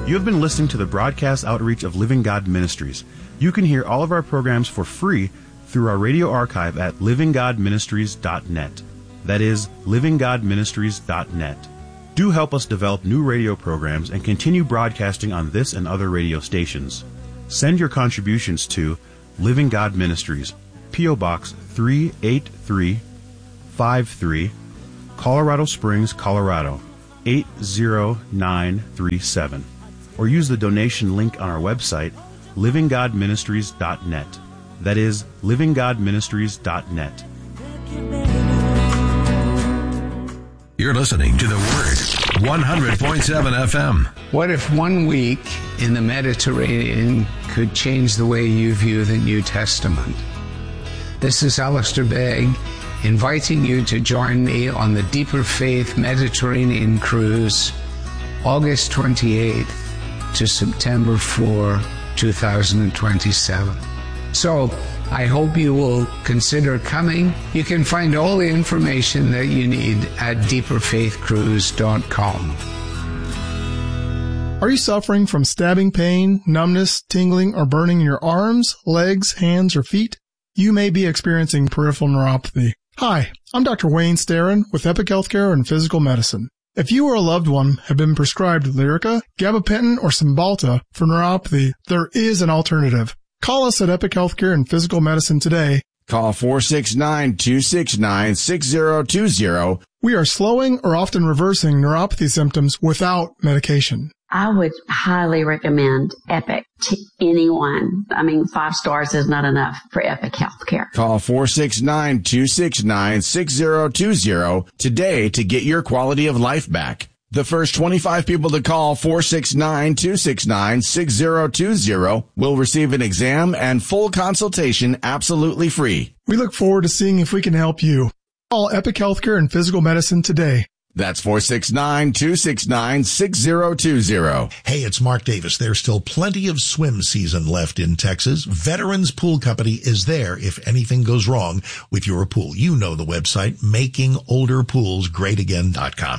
You have been listening to the broadcast outreach of Living God Ministries. You can hear all of our programs for free through our radio archive at livinggodministries.net. That is, livinggodministries.net. Do help us develop new radio programs and continue broadcasting on this and other radio stations. Send your contributions to Living God Ministries, P.O. Box 38353, Colorado Springs, Colorado 80937. Or use the donation link on our website, livinggodministries.net. That is, livinggodministries.net. You're listening to The Word, 100.7 FM. What if 1 week in the Mediterranean could change the way you view the New Testament? This is Alistair Begg, inviting you to join me on the Deeper Faith Mediterranean Cruise, August 28th to September 4, 2027. So, I hope you will consider coming. You can find all the information that you need at deeperfaithcruise.com. Are you suffering from stabbing pain, numbness, tingling, or burning in your arms, legs, hands, or feet? You may be experiencing peripheral neuropathy. Hi, I'm Dr. Wayne Starrin with Epic Healthcare and Physical Medicine. If you or a loved one have been prescribed Lyrica, gabapentin, or Cymbalta for neuropathy, there is an alternative. Call us at Epic Healthcare and Physical Medicine today. Call 469-269-6020. We are slowing or often reversing neuropathy symptoms without medication. I would highly recommend Epic to anyone. 5 stars is not enough for Epic Healthcare. Call 469-269-6020 today to get your quality of life back. The first 25 people to call 469-269-6020 will receive an exam and full consultation absolutely free. We look forward to seeing if we can help you. Call Epic Healthcare and Physical Medicine today. That's 469-269-6020. Hey, it's Mark Davis. There's still plenty of swim season left in Texas. Veterans Pool Company is there if anything goes wrong with your pool. You know the website, makingolderpoolsgreatagain.com.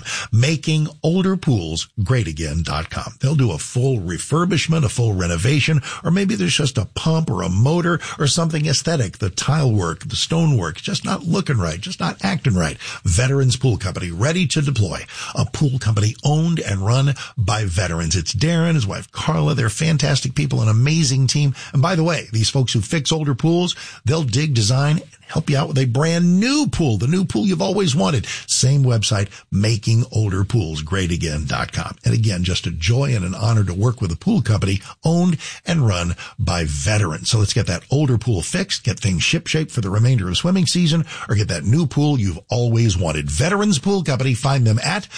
Makingolderpoolsgreatagain.com. They'll do a full refurbishment, a full renovation, or maybe there's just a pump or a motor or something aesthetic. The tile work, the stone work, just not looking right, just not acting right. Veterans Pool Company, ready to deploy. A pool company owned and run by veterans. It's Darren, his wife Carla. They're fantastic people, an amazing team. And by the way, these folks who fix older pools, they'll dig, design, and help you out with a brand new pool, the new pool you've always wanted. Same website, makingolderpoolsgreatagain.com. And again, just a joy and an honor to work with a pool company owned and run by veterans. So let's get that older pool fixed, get things shipshape for the remainder of swimming season, or get that new pool you've always wanted. Veterans Pool Company, find them at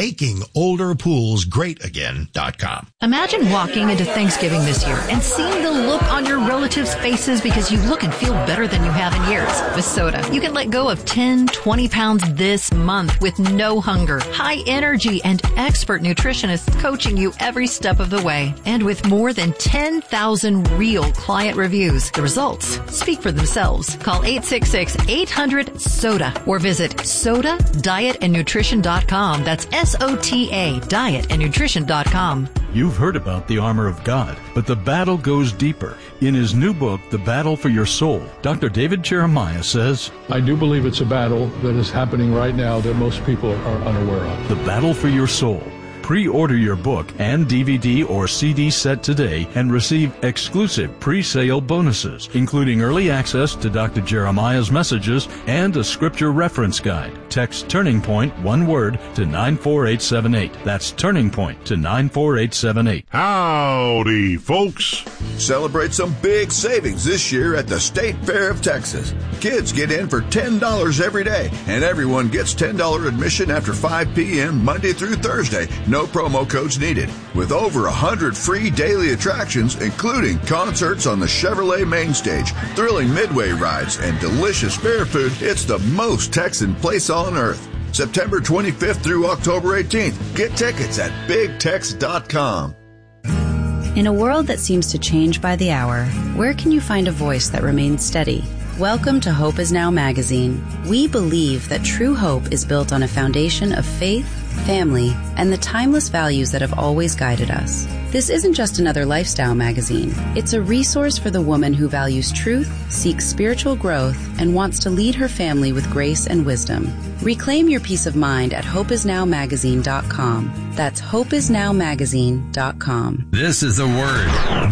makingolderpoolsgreatagain.com. Imagine walking into Thanksgiving this year and seeing the look on your relatives' faces because you look and feel better than you have in years. With Soda, you can let go of 10, 20 pounds this month with no hunger, high energy, and expert nutritionists coaching you every step of the way. And with more than 10,000 real client reviews, the results speak for themselves. Call 866-800-SODA or visit SODAdietandnutrition.com. That's SOTA, dietandnutrition.com. You've heard about the armor of God, but the battle goes deeper. In his new book, The Battle for Your Soul, Dr. David Jeremiah says, I do believe it's a battle that is happening right now that most people are unaware of. The Battle for Your Soul. Pre-order your book and DVD or CD set today and receive exclusive pre-sale bonuses, including early access to Dr. Jeremiah's messages and a scripture reference guide. Text Turning Point, one word, to 94878. That's Turning Point to 94878. Howdy, folks. Celebrate some big savings this year at the State Fair of Texas. Kids get in for $10 every day, and everyone gets $10 admission after 5 p.m. Monday through Thursday. No promo codes needed. With over 100 free daily attractions, including concerts on the Chevrolet main stage, thrilling midway rides, and delicious fair food, it's the most Texan place on earth. September 25th through October 18th. Get tickets at BigTex.com. In a world that seems to change by the hour, where can you find a voice that remains steady? Welcome to Hope Is Now magazine. We believe that true hope is built on a foundation of faith, family, and the timeless values that have always guided us. This isn't just another lifestyle magazine. It's a resource for the woman who values truth, seeks spiritual growth, and wants to lead her family with grace and wisdom. Reclaim your peace of mind at hopeisnowmagazine.com. That's hopeisnowmagazine.com. This is The Word,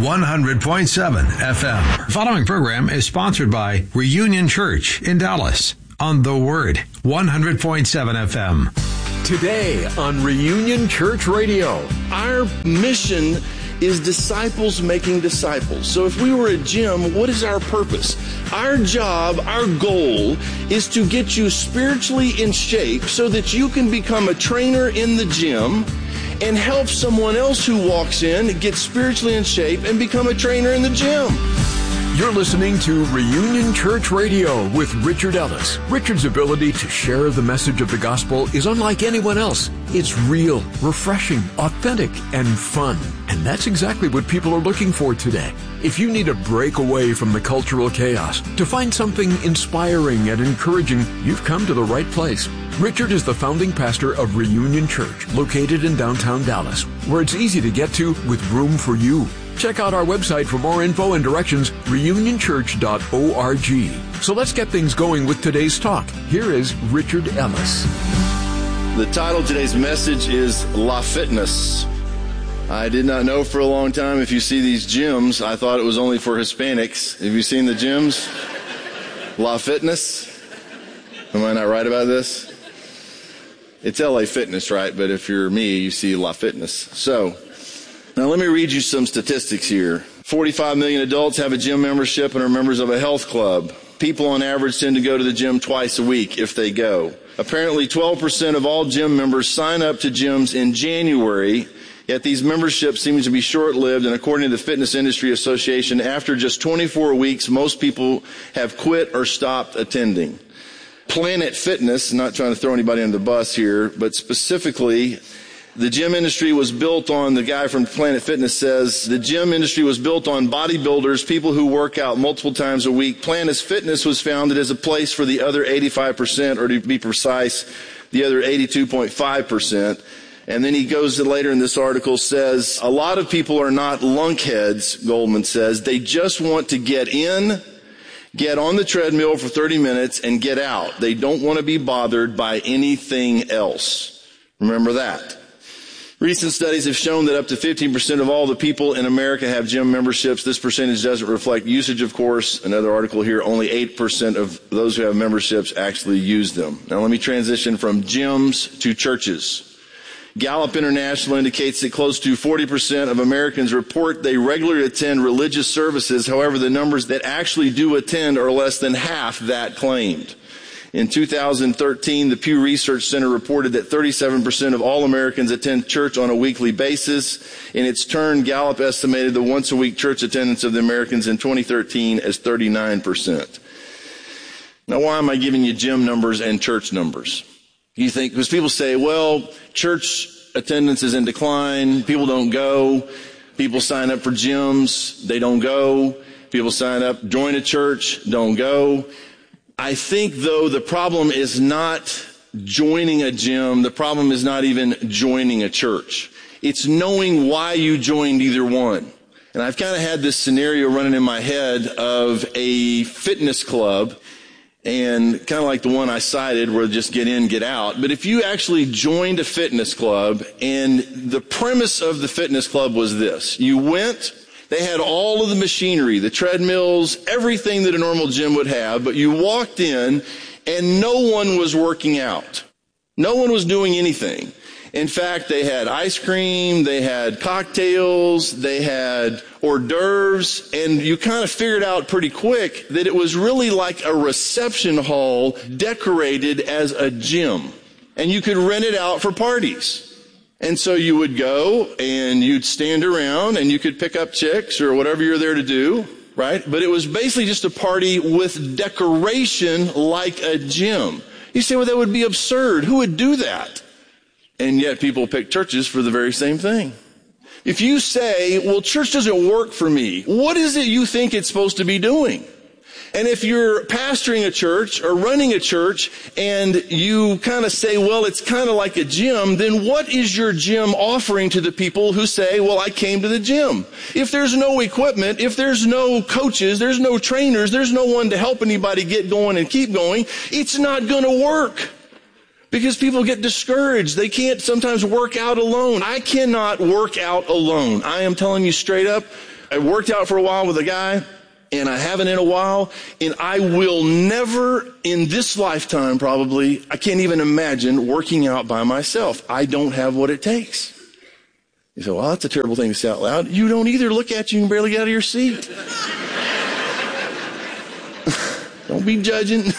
100.7 FM. The following program is sponsored by Reunion Church in Dallas on The Word, 100.7 FM. Today on Reunion Church Radio, our mission is disciples making disciples. So if we were a gym, what is our purpose? Our job, our goal is to get you spiritually in shape so that you can become a trainer in the gym and help someone else who walks in get spiritually in shape and become a trainer in the gym. You're listening to Reunion Church Radio with Richard Ellis. Richard's ability to share the message of the gospel is unlike anyone else. It's real, refreshing, authentic, and fun. And that's exactly what people are looking for today. If you need a break away from the cultural chaos, to find something inspiring and encouraging, you've come to the right place. Richard is the founding pastor of Reunion Church, located in downtown Dallas, where it's easy to get to with room for you. Check out our website for more info and directions, reunionchurch.org. So let's get things going with today's talk. Here is Richard Ellis. The title of today's message is La Fitness. I did not know for a long time, if you see these gyms, I thought it was only for Hispanics. Have you seen the gyms? La Fitness? Am I not right about this? It's LA Fitness, right? But if you're me, you see La Fitness. So, now let me read you some statistics here. 45 million adults have a gym membership and are members of a health club. People on average tend to go to the gym twice a week if they go. Apparently 12% of all gym members sign up to gyms in January, yet these memberships seem to be short-lived, and according to the Fitness Industry Association, after just 24 weeks, most people have quit or stopped attending. Planet Fitness, not trying to throw anybody under the bus here, but specifically, the gym industry was built on, the guy from Planet Fitness says, the gym industry was built on bodybuilders, people who work out multiple times a week. Planet Fitness was founded as a place for the other 85%, or to be precise, the other 82.5%. And then he goes later in this article, says, a lot of people are not lunkheads, Goldman says. They just want to get in, get on the treadmill for 30 minutes, and get out. They don't want to be bothered by anything else. Remember that. Recent studies have shown that up to 15% of all the people in America have gym memberships. This percentage doesn't reflect usage, of course. Another article here, only 8% of those who have memberships actually use them. Now let me transition from gyms to churches. Gallup International indicates that close to 40% of Americans report they regularly attend religious services. However, the numbers that actually do attend are less than half that claimed. In 2013, the Pew Research Center reported that 37% of all Americans attend church on a weekly basis. In its turn, Gallup estimated the once-a-week church attendance of the Americans in 2013 as 39%. Now, why am I giving you gym numbers and church numbers? You think, because people say, well, church attendance is in decline, people don't go, people sign up for gyms, they don't go, people sign up, join a church, don't go. I think, though, the problem is not joining a gym. The problem is not even joining a church. It's knowing why you joined either one. And I've kind of had this scenario running in my head of a fitness club, and kind of like the one I cited where just get in, get out. But if you actually joined a fitness club, and the premise of the fitness club was this: you went, they had all of the machinery, the treadmills, everything that a normal gym would have, but you walked in and no one was working out. No one was doing anything. In fact, they had ice cream, they had cocktails, they had hors d'oeuvres, and you kind of figured out pretty quick that it was really like a reception hall decorated as a gym. And you could rent it out for parties. And so you would go and you'd stand around and you could pick up chicks or whatever you're there to do, right? But it was basically just a party with decoration like a gym. You say, well, that would be absurd. Who would do that? And yet people pick churches for the very same thing. If you say, well, church doesn't work for me, what is it you think it's supposed to be doing? And if you're pastoring a church or running a church and you kind of say, well, it's kind of like a gym, then what is your gym offering to the people who say, well, I came to the gym? If there's no equipment, if there's no coaches, there's no trainers, there's no one to help anybody get going and keep going, it's not going to work. Because people get discouraged. They can't sometimes work out alone. I cannot work out alone. I am telling you straight up, I worked out for a while with a guy, and I haven't in a while, and I will never in this lifetime probably, I can't even imagine working out by myself. I don't have what it takes. You say, well, that's a terrible thing to say out loud. You don't either. Look at you, you can barely get out of your seat. Don't be judging.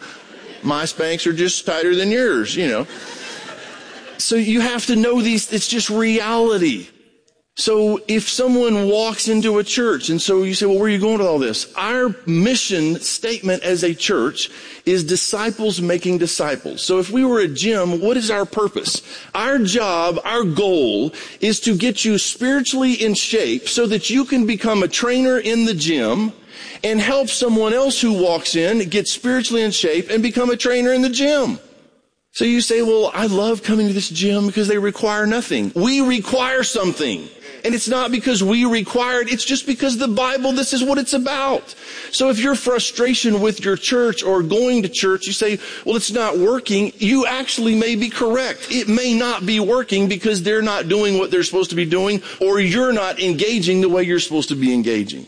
My spanks are just tighter than yours, you know. So you have to know these, it's just reality. So if someone walks into a church and so you say, well, where are you going with all this? Our mission statement as a church is disciples making disciples. So if we were a gym, what is our purpose? Our job, our goal is to get you spiritually in shape so that you can become a trainer in the gym and help someone else who walks in get spiritually in shape and become a trainer in the gym. So you say, well, I love coming to this gym because they require nothing. We require something. And it's not because we require it. It's just because the Bible, this is what it's about. So if your frustration with your church or going to church, you say, well, it's not working. You actually may be correct. It may not be working because they're not doing what they're supposed to be doing, or you're not engaging the way you're supposed to be engaging.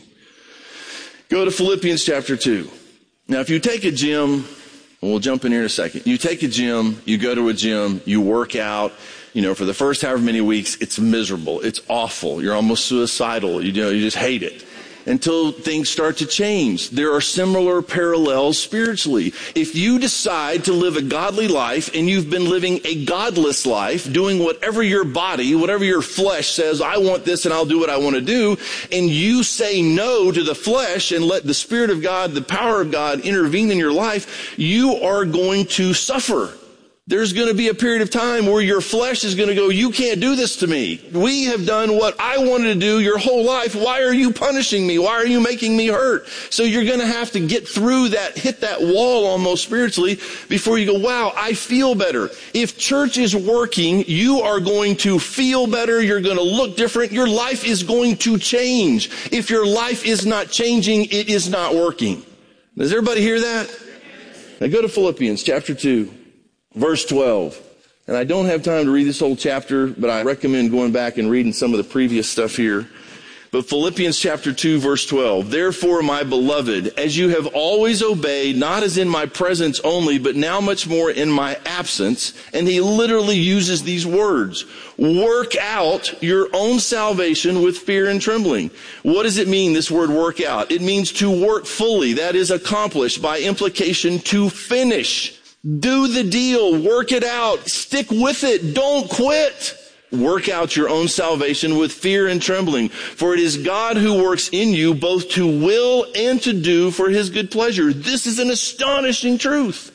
Go to Philippians chapter 2. Now, if you take a gym, we'll jump in here in a second. You take a gym, you go to a gym, you work out. You know, for the first however many weeks, it's miserable. It's awful. You're almost suicidal. You just hate it. Until things start to change. There are similar parallels spiritually. If you decide to live a godly life and you've been living a godless life, doing whatever your body, whatever your flesh says, I want this and I'll do what I want to do, and you say no to the flesh and let the Spirit of God, the power of God intervene in your life, you are going to suffer. There's going to be a period of time where your flesh is going to go, you can't do this to me. We have done what I wanted to do your whole life. Why are you punishing me? Why are you making me hurt? So you're going to have to get through that, hit that wall almost spiritually before you go, wow, I feel better. If church is working, you are going to feel better. You're going to look different. Your life is going to change. If your life is not changing, it is not working. Does everybody hear that? Now go to Philippians chapter 2. Verse 12. And I don't have time to read this whole chapter, but I recommend going back and reading some of the previous stuff here. But Philippians chapter 2, verse 12. Therefore, my beloved, as you have always obeyed, not as in my presence only, but now much more in my absence. And he literally uses these words. Work out your own salvation with fear and trembling. What does it mean, this word work out? It means to work fully. That is accomplished, by implication, to finish. Do the deal. Work it out. Stick with it. Don't quit. Work out your own salvation with fear and trembling. For it is God who works in you both to will and to do for his good pleasure. This is an astonishing truth.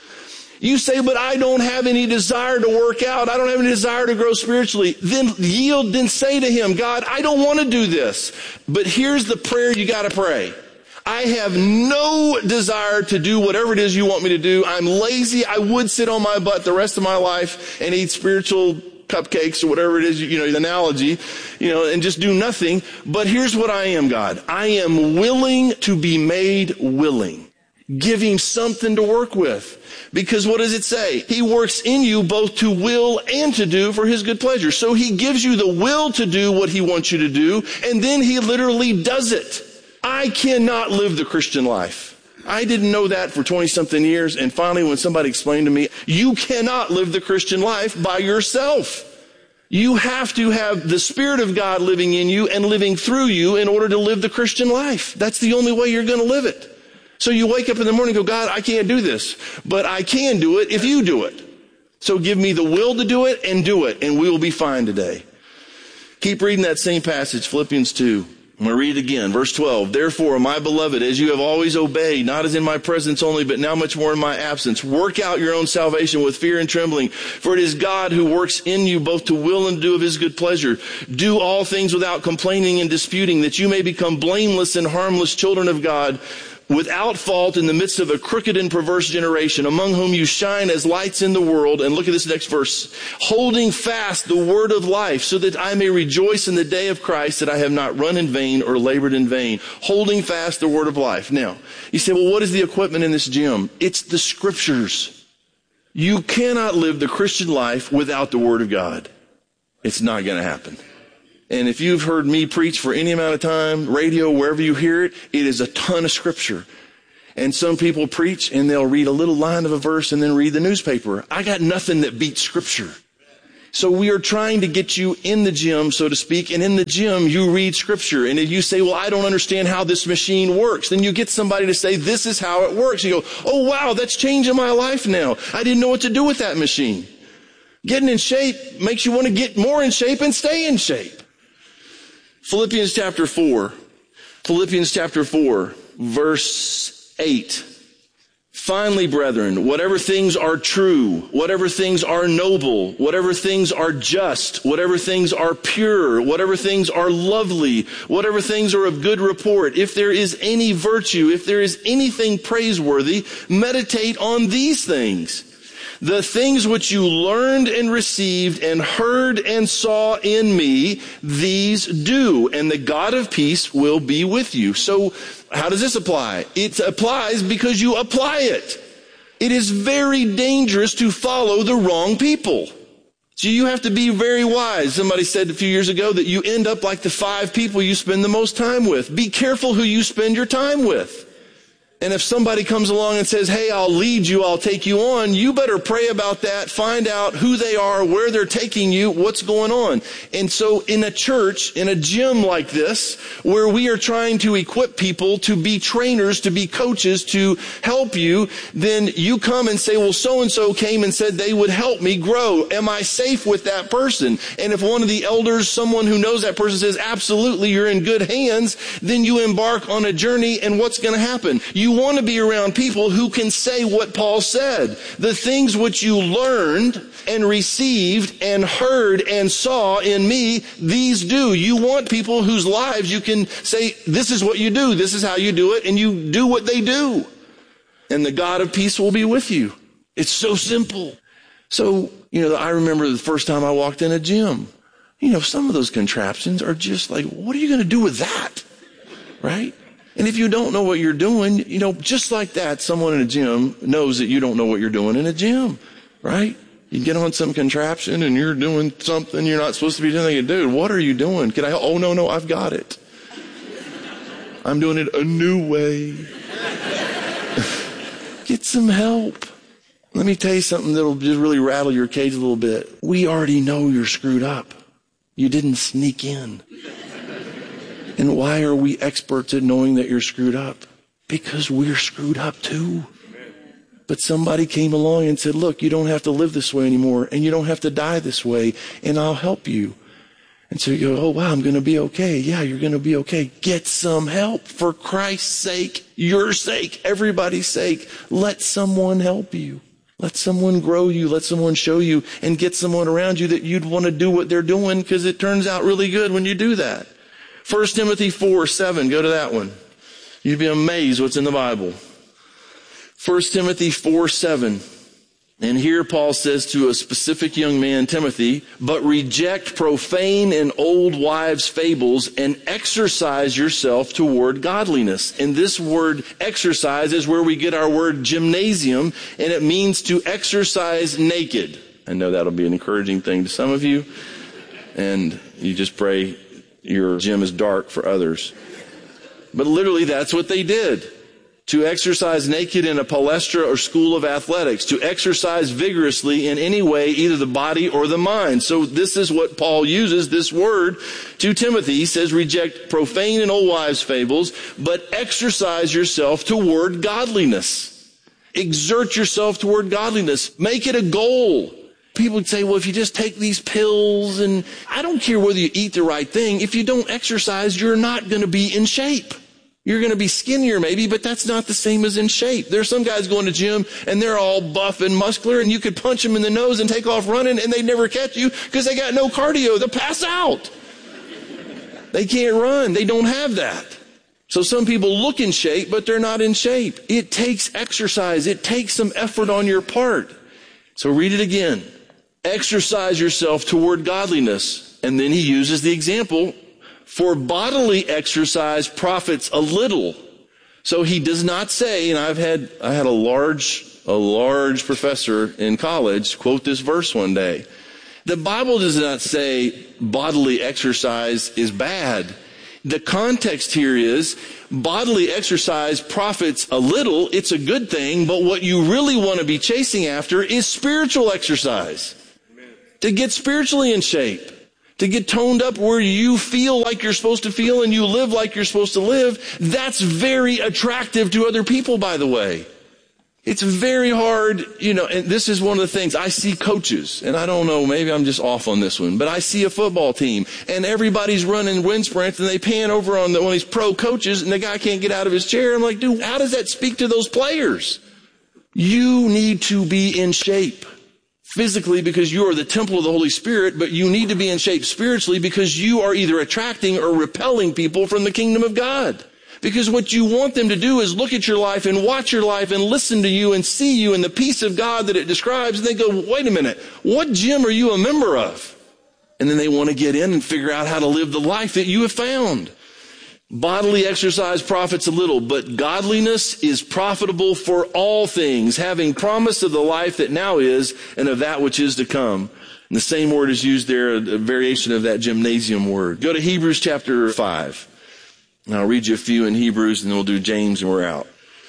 You say, but I don't have any desire to work out. I don't have any desire to grow spiritually. Then yield, then say to him, God, I don't want to do this. But here's the prayer you got to pray. I have no desire to do whatever it is you want me to do. I'm lazy. I would sit on my butt the rest of my life and eat spiritual cupcakes or whatever it is, the analogy, and just do nothing. But here's what I am, God. I am willing to be made willing. Give him something to work with. Because what does it say? He works in you both to will and to do for his good pleasure. So he gives you the will to do what he wants you to do, and then he literally does it. I cannot live the Christian life. I didn't know that for 20-something years, and finally when somebody explained to me, you cannot live the Christian life by yourself. You have to have the Spirit of God living in you and living through you in order to live the Christian life. That's the only way you're going to live it. So you wake up in the morning and go, God, I can't do this, but I can do it if you do it. So give me the will to do it, and we will be fine today. Keep reading that same passage, Philippians 2. I'm going to read it again. Verse 12. Therefore, my beloved, as you have always obeyed, not as in my presence only, but now much more in my absence, work out your own salvation with fear and trembling. For it is God who works in you both to will and to do of his good pleasure. Do all things without complaining and disputing, that you may become blameless and harmless children of God, without fault in the midst of a crooked and perverse generation, among whom you shine as lights in the world. And look at this next verse. Holding fast the word of life, so that I may rejoice in the day of Christ, that I have not run in vain or labored in vain. Holding fast the word of life. Now, you say, well, what is the equipment in this gym? It's the scriptures. You cannot live the Christian life without the word of God. It's not going to happen. And if you've heard me preach for any amount of time, radio, wherever you hear it, it is a ton of scripture. And some people preach and they'll read a little line of a verse and then read the newspaper. I got nothing that beats scripture. So we are trying to get you in the gym, so to speak, and in the gym you read scripture. And if you say, well, I don't understand how this machine works, then you get somebody to say, this is how it works. You go, oh wow, that's changing my life now. I didn't know what to do with that machine. Getting in shape makes you want to get more in shape and stay in shape. Philippians chapter 4, verse 8. Finally, brethren, whatever things are true, whatever things are noble, whatever things are just, whatever things are pure, whatever things are lovely, whatever things are of good report, if there is any virtue, if there is anything praiseworthy, meditate on these things. The things which you learned and received and heard and saw in me, these do, and the God of peace will be with you. So how does this apply? It applies because you apply it. It is very dangerous to follow the wrong people. So you have to be very wise. Somebody said a few years ago that you end up like the 5 people you spend the most time with. Be careful who you spend your time with. And if somebody comes along and says, hey, I'll lead you, I'll take you on, you better pray about that, find out who they are, where they're taking you, what's going on. And so in a church, in a gym like this, where we are trying to equip people to be trainers, to be coaches, to help you, then you come and say, well, so-and-so came and said they would help me grow. Am I safe with that person? And if one of the elders, someone who knows that person says, absolutely, you're in good hands, then you embark on a journey, and what's going to happen? You want to be around people who can say what Paul said. The things which you learned and received and heard and saw in me, these do. You want people whose lives you can say, this is what you do, this is how you do it, and you do what they do. And the God of peace will be with you. It's so simple. So, I remember the first time I walked in a gym. Some of those contraptions are just like, what are you going to do with that? Right? And if you don't know what you're doing, just like that, someone in a gym knows that you don't know what you're doing in a gym, right? You get on some contraption and you're doing something you're not supposed to be doing. Dude, what are you doing? Can I? Oh, no, I've got it. I'm doing it a new way. Get some help. Let me tell you something that'll just really rattle your cage a little bit. We already know you're screwed up. You didn't sneak in. And why are we experts at knowing that you're screwed up? Because we're screwed up too. But somebody came along and said, look, you don't have to live this way anymore, and you don't have to die this way, and I'll help you. And so you go, oh wow, I'm going to be okay. Yeah, you're going to be okay. Get some help for Christ's sake, your sake, everybody's sake. Let someone help you. Let someone grow you. Let someone show you, and get someone around you that you'd want to do what they're doing, because it turns out really good when you do that. 1 Timothy 4:7, go to that one. You'd be amazed what's in the Bible. 1 Timothy 4:7. And here Paul says to a specific young man, Timothy, but reject profane and old wives' fables and exercise yourself toward godliness. And this word exercise is where we get our word gymnasium, and it means to exercise naked. I know that'll be an encouraging thing to some of you, and you just pray your gym is dark for others. But literally that's what they did. To exercise naked in a palestra or school of athletics. To exercise vigorously in any way, either the body or the mind. So this is what Paul uses, this word, to Timothy. He says, reject profane and old wives' fables, but exercise yourself toward godliness. Exert yourself toward godliness. Make it a goal. People would say, well, if you just take these pills, and I don't care whether you eat the right thing, if you don't exercise, you're not going to be in shape. You're going to be skinnier maybe, but that's not the same as in shape. There's some guys going to gym and they're all buff and muscular, and you could punch them in the nose and take off running and they never catch you because they got no cardio. They'll pass out. They can't run. They don't have that. So some people look in shape, but they're not in shape. It takes exercise. It takes some effort on your part. So read it again. Exercise yourself toward godliness. And then he uses the example, for bodily exercise profits a little. So he does not say, and I had a large professor in college quote this verse one day. The Bible does not say bodily exercise is bad. The context here is bodily exercise profits a little. It's a good thing, but what you really want to be chasing after is spiritual exercise. Amen. To get spiritually in shape, to get toned up where you feel like you're supposed to feel and you live like you're supposed to live. That's very attractive to other people, by the way. It's very hard, and this is one of the things I see coaches, and I don't know, maybe I'm just off on this one, but I see a football team and everybody's running wind sprints and they pan over on one of these pro coaches and the guy can't get out of his chair. I'm like, dude, how does that speak to those players? You need to be in shape physically because you are the temple of the Holy Spirit, but you need to be in shape spiritually because you are either attracting or repelling people from the kingdom of God. Because what you want them to do is look at your life and watch your life and listen to you and see you in the peace of God that it describes. And they go, wait a minute, what gym are you a member of? And then they want to get in and figure out how to live the life that you have found. Bodily exercise profits a little, but godliness is profitable for all things, having promise of the life that now is and of that which is to come. And the same word is used there, a variation of that gymnasium word. Go to Hebrews chapter 5. And I'll read you a few in Hebrews and then we'll do James and we're out.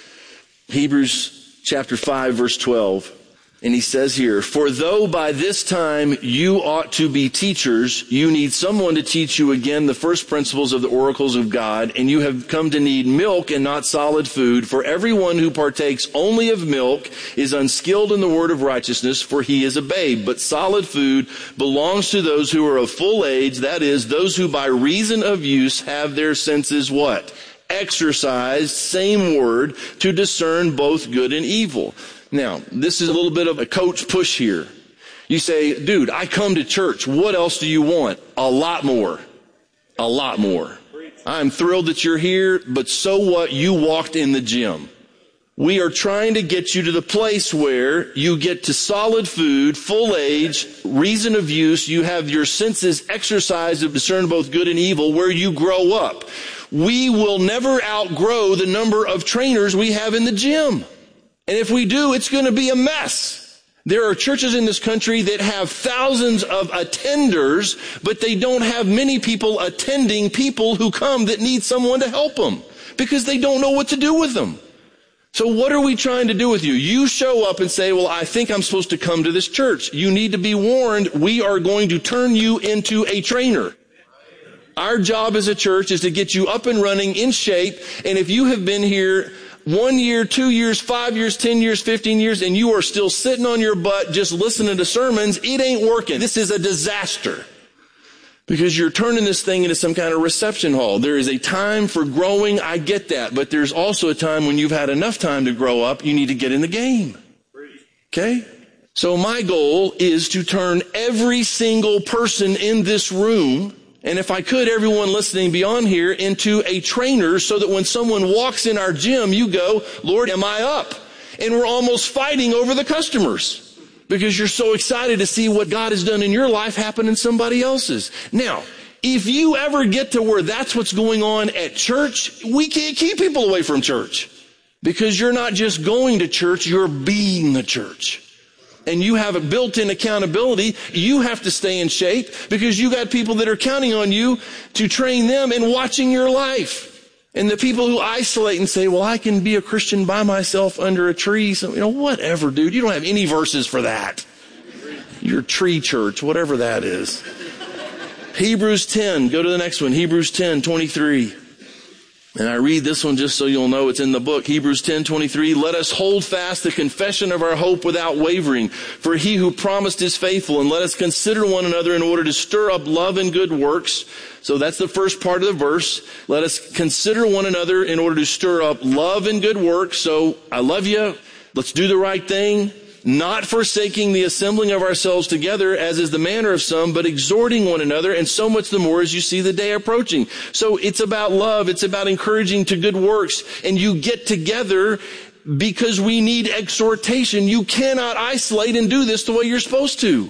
Hebrews chapter 5 verse 12. And he says here, for though by this time you ought to be teachers, you need someone to teach you again the first principles of the oracles of God, and you have come to need milk and not solid food. For everyone who partakes only of milk is unskilled in the word of righteousness, for he is a babe. But solid food belongs to those who are of full age, that is, those who by reason of use have their senses what? Exercised, same word, to discern both good and evil. Now, this is a little bit of a coach push here. You say, dude, I come to church. What else do you want? A lot more. A lot more. I'm thrilled that you're here, but so what? You walked in the gym. We are trying to get you to the place where you get to solid food, full age, reason of use. You have your senses exercised to discern both good and evil, where you grow up. We will never outgrow the number of trainers we have in the gym. And if we do, it's going to be a mess. There are churches in this country that have thousands of attenders, but they don't have many people attending people who come that need someone to help them because they don't know what to do with them. So what are we trying to do with you? You show up and say, well, I think I'm supposed to come to this church. You need to be warned. We are going to turn you into a trainer. Our job as a church is to get you up and running in shape. And if you have been here 1 year, 2 years, 5 years, 10 years, 15 years, and you are still sitting on your butt just listening to sermons, it ain't working. This is a disaster. Because you're turning this thing into some kind of reception hall. There is a time for growing, I get that. But there's also a time when you've had enough time to grow up, you need to get in the game. Okay? So my goal is to turn every single person in this room, and if I could, everyone listening beyond here, into a trainer so that when someone walks in our gym, you go, Lord, am I up? And we're almost fighting over the customers because you're so excited to see what God has done in your life happen in somebody else's. Now, if you ever get to where that's what's going on at church, we can't keep people away from church because you're not just going to church, you're being the church. And you have a built-in accountability. You have to stay in shape because you got people that are counting on you to train them and watching your life. And the people who isolate and say, well, I can be a Christian by myself under a tree. So, whatever, dude. You don't have any verses for that. Your tree church, whatever that is. Hebrews 10. Go to the next one. Hebrews 10:23. And I read this one just so you'll know it's in the book. Hebrews 10:23. Let us hold fast the confession of our hope without wavering. For he who promised is faithful. And let us consider one another in order to stir up love and good works. So that's the first part of the verse. Let us consider one another in order to stir up love and good works. So I love you. Let's do the right thing. not forsaking the assembling of ourselves together, as is the manner of some, but exhorting one another, and so much the more as you see the day approaching. So it's about love. It's about encouraging to good works. And you get together because we need exhortation. You cannot isolate and do this the way you're supposed to.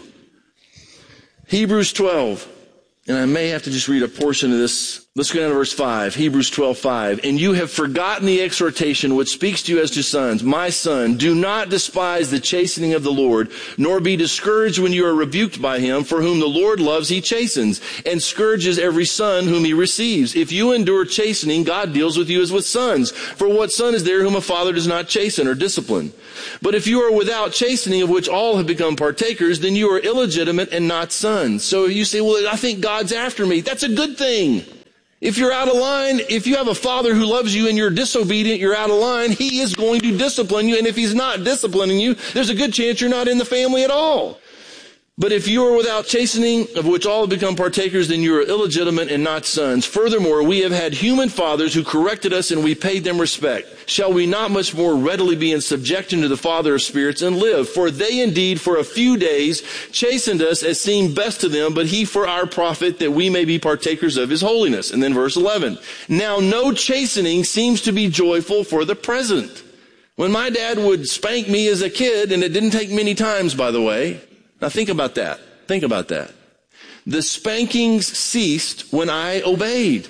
Hebrews 12. And I may have to just read a portion of this. Let's go down to verse 5. Hebrews 12:5. And you have forgotten the exhortation which speaks to you as to sons. My son, do not despise the chastening of the Lord, nor be discouraged when you are rebuked by him. For whom the Lord loves, he chastens, and scourges every son whom he receives. If you endure chastening, God deals with you as with sons. For what son is there whom a father does not chasten or discipline? But if you are without chastening, of which all have become partakers, then you are illegitimate and not sons. So you say, well, I think God's after me. That's a good thing. If you're out of line, if you have a father who loves you and you're disobedient, you're out of line, he is going to discipline you. And if he's not disciplining you, there's a good chance you're not in the family at all. But if you are without chastening, of which all have become partakers, then you are illegitimate and not sons. Furthermore, we have had human fathers who corrected us, and we paid them respect. Shall we not much more readily be in subjection to the Father of spirits and live? For they indeed for a few days chastened us as seemed best to them, but he for our profit, that we may be partakers of his holiness. And then verse 11. Now no chastening seems to be joyful for the present. When my dad would spank me as a kid, and it didn't take many times, by the way. Now think about that. Think about that. The spankings ceased when I obeyed.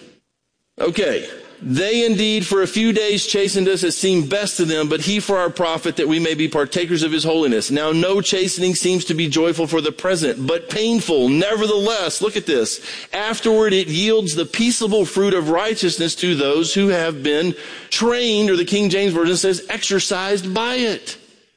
Okay. They indeed for a few days chastened us as seemed best to them, but he for our profit, that we may be partakers of his holiness. Now no chastening seems to be joyful for the present, but painful. Nevertheless, look at this. Afterward it yields the peaceable fruit of righteousness to those who have been trained, or the King James Version says exercised by it.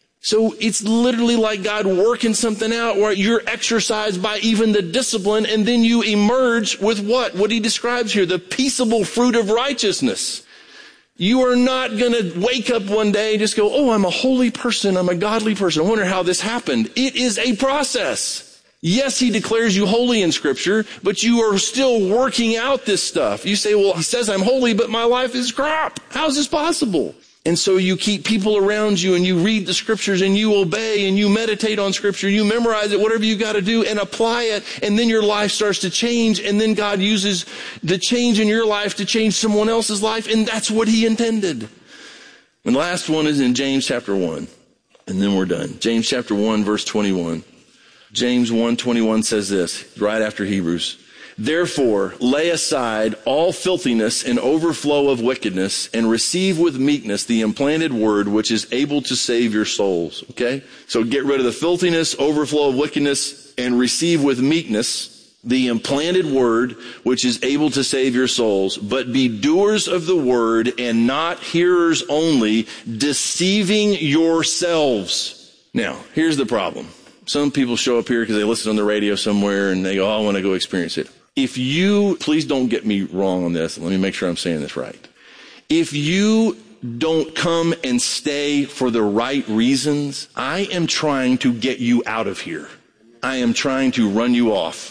So it's literally like God working something out where you're exercised by even the discipline, and then you emerge with what? What he describes here, the peaceable fruit of righteousness. You are not going to wake up one day and just go, oh, I'm a holy person, I'm a godly person. I wonder how this happened. It is a process. Yes, he declares you holy in Scripture, but you are still working out this stuff. You say, well, he says I'm holy, but my life is crap. How is this possible? And so you keep people around you, and you read the Scriptures, and you obey, and you meditate on Scripture, you memorize it, whatever you got to do, and apply it, and then your life starts to change, and then God uses the change in your life to change someone else's life, and that's what he intended. And the last one is in James chapter 1, and then we're done. James chapter 1, verse 21. James 1:21 says this, right after Hebrews. Therefore, lay aside all filthiness and overflow of wickedness, and receive with meekness the implanted word, which is able to save your souls. Okay? So get rid of the filthiness, overflow of wickedness, and receive with meekness the implanted word, which is able to save your souls. But be doers of the word, and not hearers only, deceiving yourselves. Now, here's the problem. Some people show up here because they listen on the radio somewhere, and they go, oh, I want to go experience it. If you, please don't get me wrong on this. Let me make sure I'm saying this right. If you don't come and stay for the right reasons, I am trying to get you out of here. I am trying to run you off.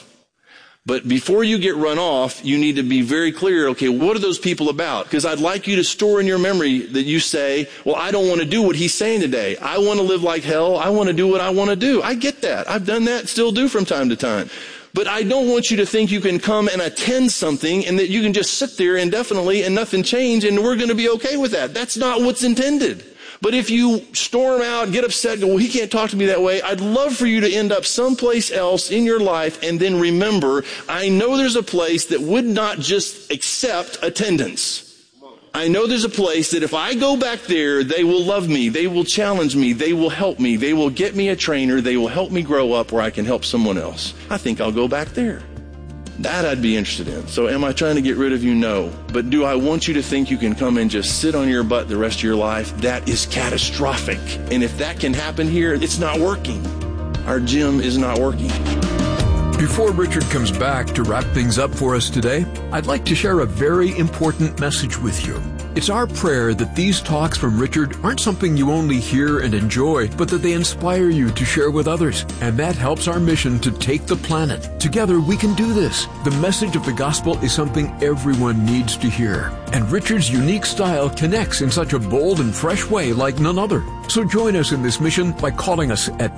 But before you get run off, you need to be very clear, okay, what are those people about? Because I'd like you to store in your memory that you say, well, I don't want to do what he's saying today. I want to live like hell. I want to do what I want to do. I get that. I've done that, still do from time to time. But I don't want you to think you can come and attend something and that you can just sit there indefinitely and nothing change and we're going to be okay with that. That's not what's intended. But if you storm out, get upset, go, well, he can't talk to me that way, I'd love for you to end up someplace else in your life, and then remember, I know there's a place that would not just accept attendance. I know there's a place that if I go back there, they will love me, they will challenge me, they will help me, they will get me a trainer, they will help me grow up where I can help someone else. I think I'll go back there. That I'd be interested in. So am I trying to get rid of you? No. But do I want you to think you can come and just sit on your butt the rest of your life? That is catastrophic. And if that can happen here, it's not working. Our gym is not working. Before Richard comes back to wrap things up for us today, I'd like to share a very important message with you. It's our prayer that these talks from Richard aren't something you only hear and enjoy, but that they inspire you to share with others. And that helps our mission to take the planet. Together we can do this. The message of the gospel is something everyone needs to hear. And Richard's unique style connects in such a bold and fresh way like none other. So join us in this mission by calling us at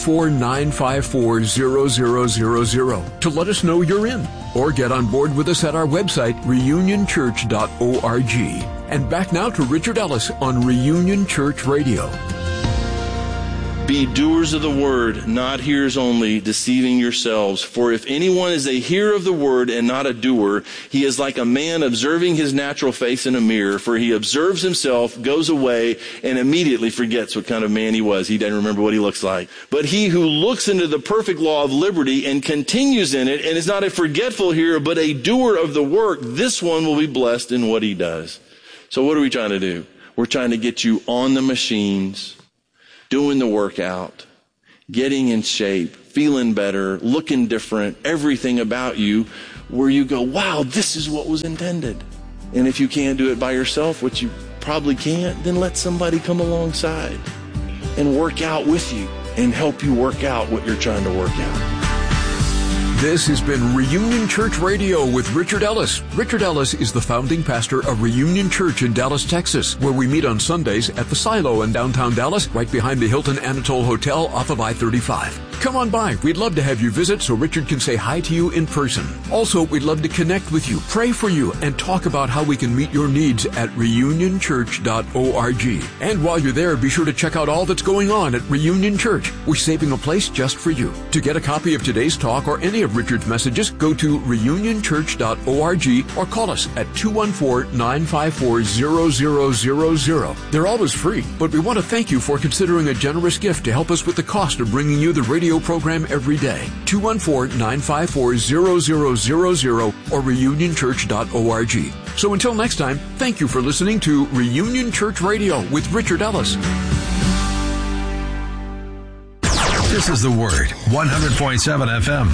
214-954-0000 to let us know you're in, or get on board with us at our website, reunionchurch.org. And back now to Richard Ellis on Reunion Church Radio. Be doers of the word, not hearers only, deceiving yourselves. For if anyone is a hearer of the word and not a doer, he is like a man observing his natural face in a mirror. For he observes himself, goes away, and immediately forgets what kind of man he was. He doesn't remember what he looks like. But he who looks into the perfect law of liberty and continues in it, and is not a forgetful hearer, but a doer of the work, this one will be blessed in what he does. So what are we trying to do? We're trying to get you on the machines, doing the workout, getting in shape, feeling better, looking different, everything about you, where you go, wow, this is what was intended. And if you can't do it by yourself, which you probably can't, then let somebody come alongside and work out with you and help you work out what you're trying to work out. This has been Reunion Church Radio with Richard Ellis. Richard Ellis is the founding pastor of Reunion Church in Dallas, Texas, where we meet on Sundays at the Silo in downtown Dallas, right behind the Hilton Anatole Hotel off of I-35. Come on by. We'd love to have you visit so Richard can say hi to you in person. Also, we'd love to connect with you, pray for you, and talk about how we can meet your needs at reunionchurch.org. And while you're there, be sure to check out all that's going on at Reunion Church. We're saving a place just for you. To get a copy of today's talk or any of Richard's messages, go to reunionchurch.org or call us at 214-954-0000. They're always free, but we want to thank you for considering a generous gift to help us with the cost of bringing you the radio program every day. 214-954-0000 or reunionchurch.org. So until next time, thank you for listening to Reunion Church Radio with Richard Ellis. This is The Word, 100.7 FM.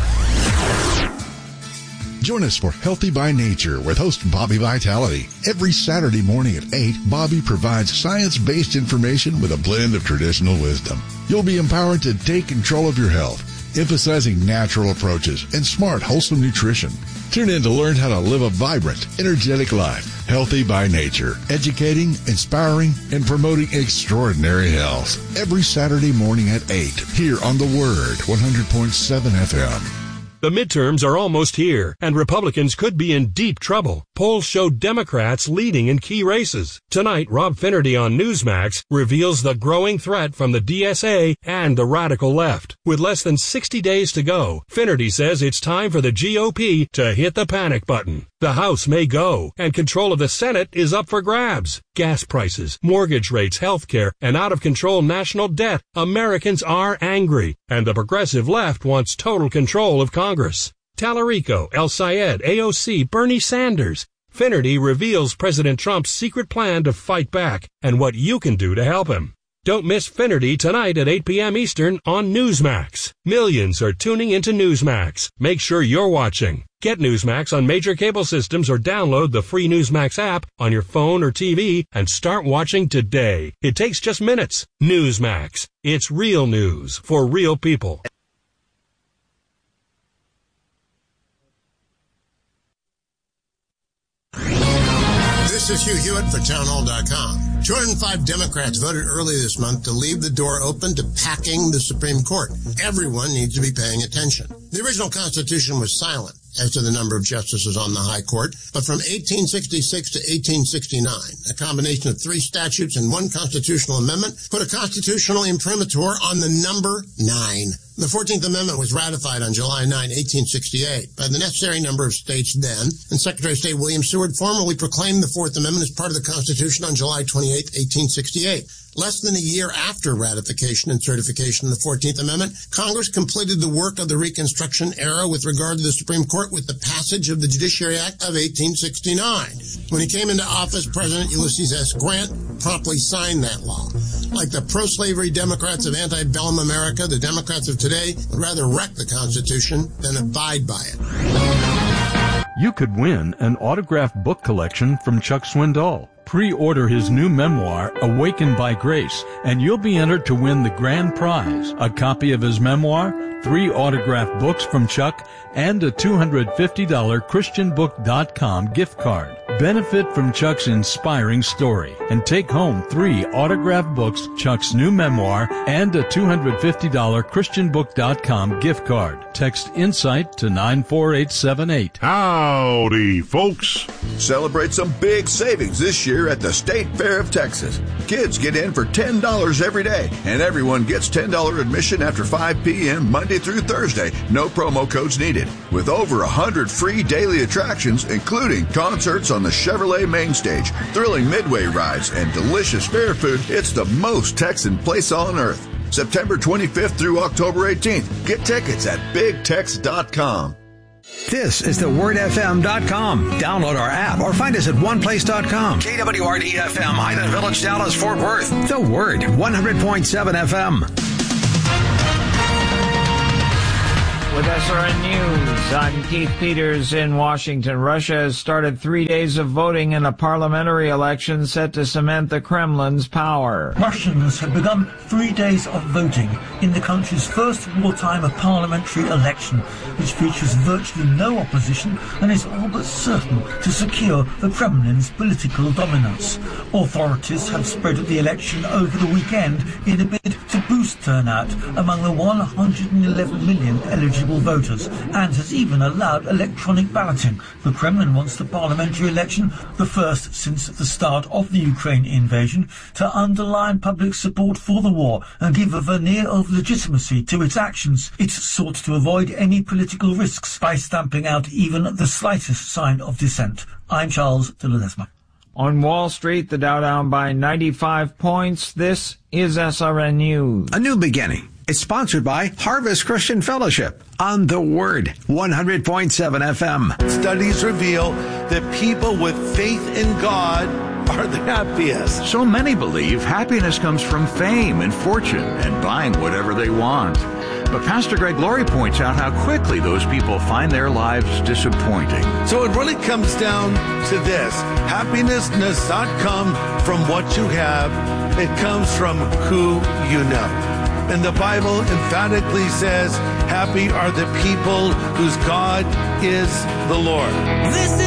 Join us for Healthy by Nature with host Bobby Vitality. Every Saturday morning at 8, Bobby provides science-based information with a blend of traditional wisdom. You'll be empowered to take control of your health, emphasizing natural approaches and smart, wholesome nutrition. Tune in to learn how to live a vibrant, energetic life. Healthy by Nature, educating, inspiring, and promoting extraordinary health. Every Saturday morning at 8, here on The Word, 100.7 FM. The midterms are almost here, and Republicans could be in deep trouble. Polls show Democrats leading in key races. Tonight, Rob Finnerty on Newsmax reveals the growing threat from the DSA and the radical left. With less than 60 days to go, Finnerty says it's time for the GOP to hit the panic button. The House may go, and control of the Senate is up for grabs. Gas prices, mortgage rates, health care, and out-of-control national debt. Americans are angry, and the progressive left wants total control of Congress. Tallarico, El Sayed, AOC, Bernie Sanders. Finnerty reveals President Trump's secret plan to fight back and what you can do to help him. Don't miss Finnerty tonight at 8 p.m. Eastern on Newsmax. Millions are tuning into Newsmax. Make sure you're watching. Get Newsmax on major cable systems or download the free Newsmax app on your phone or TV and start watching today. It takes just minutes. Newsmax. It's real news for real people. This is Hugh Hewitt for townhall.com. 205 Democrats voted early this month to leave the door open to packing the Supreme Court. Everyone needs to be paying attention. The original Constitution was silent as to the number of justices on the High Court, but from 1866 to 1869, a combination of 3 statutes and 1 constitutional amendment put a constitutional imprimatur on the number 9. The 14th Amendment was ratified on July 9, 1868 by the necessary number of states then, and Secretary of State William Seward formally proclaimed the 4th Amendment as part of the Constitution on July 28, 1868. Less than a year after ratification and certification of the 14th Amendment, Congress completed the work of the Reconstruction era with regard to the Supreme Court with the passage of the Judiciary Act of 1869. When he came into office, President Ulysses S. Grant promptly signed that law. Like the pro-slavery Democrats of antebellum America, the Democrats of today would rather wreck the Constitution than abide by it. You could win an autographed book collection from Chuck Swindoll. Pre-order his new memoir, Awakened by Grace, and you'll be entered to win the grand prize, a copy of his memoir, 3 autographed books from Chuck, and a $250 ChristianBook.com gift card. Benefit from Chuck's inspiring story and take home 3 autographed books, Chuck's new memoir, and a $250 ChristianBook.com gift card. Text INSIGHT to 94878. Howdy, folks. Celebrate some big savings this year at the State Fair of Texas. Kids get in for $10 every day, and everyone gets $10 admission after 5 p.m. Monday through Thursday. No promo codes needed. With over 100 free daily attractions, including concerts on the Chevrolet main stage, thrilling midway rides, and delicious fair food, it's the most Texan place on earth. September 25th through October 18th. Get tickets at BigTex.com. This is thewordfm.com. Download our app or find us at oneplace.com. KWRD-FM, Highland Village, Dallas, Fort Worth. The Word, 100.7 FM. With SRN News, I'm Keith Peters in Washington. Russia has started 3 days of voting in a parliamentary election set to cement the Kremlin's power. Russians have begun 3 days of voting in the country's first wartime parliamentary election, which features virtually no opposition and is all but certain to secure the Kremlin's political dominance. Authorities have spread the election over the weekend in a bid to boost turnout among the 111 million eligible voters, and has even allowed electronic balloting. The Kremlin wants the parliamentary election, the first since the start of the Ukraine invasion, to underline public support for the war and give a veneer of legitimacy to its actions. It's sought to avoid any political risks by stamping out even the slightest sign of dissent. I'm Charles de Ledesma. On Wall Street, the Dow down by 95 points. This is SRN News. A new beginning. It's sponsored by Harvest Christian Fellowship on The Word, 100.7 FM. Studies reveal that people with faith in God are the happiest. So many believe happiness comes from fame and fortune and buying whatever they want. But Pastor Greg Laurie points out how quickly those people find their lives disappointing. So it really comes down to this. Happiness does not come from what you have. It comes from who you know. And the Bible emphatically says, happy are the people whose God is the Lord.